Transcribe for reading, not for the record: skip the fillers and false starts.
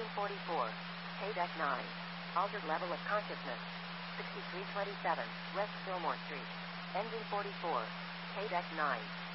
Engine 44. K-Deck 9. Altered level of consciousness. 6327 West Fillmore Street. Engine 44. K-Deck 9.